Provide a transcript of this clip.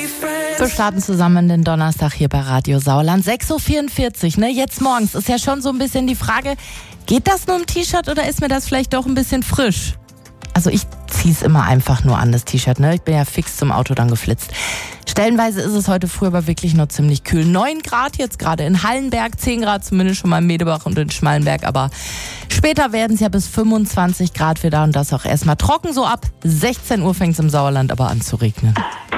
Wir starten zusammen den Donnerstag hier bei Radio Sauerland. 6.44 Uhr, ne? Jetzt morgens ist ja schon so ein bisschen die Frage, geht das nur im T-Shirt oder ist mir das vielleicht doch ein bisschen frisch? Also ich ziehe es immer einfach nur an, das T-Shirt, ne? Ich bin ja fix zum Auto dann geflitzt. Stellenweise ist es heute früh aber wirklich nur ziemlich kühl. 9 Grad jetzt gerade in Hallenberg, 10 Grad zumindest schon mal in Medebach und in Schmallenberg. Aber später werden es ja bis 25 Grad wieder und das auch erstmal trocken. So ab 16 Uhr fängt es im Sauerland aber an zu regnen.